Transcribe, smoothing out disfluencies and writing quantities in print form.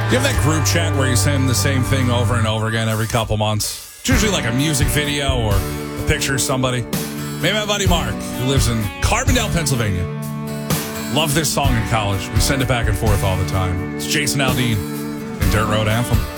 You have that group chat where you send the same thing over and over again every couple months. It's usually like a music video or a picture of somebody. Maybe my buddy Mark, who lives in Carbondale, Pennsylvania. Loved this song in college. We send it back and forth all the time. It's Jason Aldean in Dirt Road Anthem.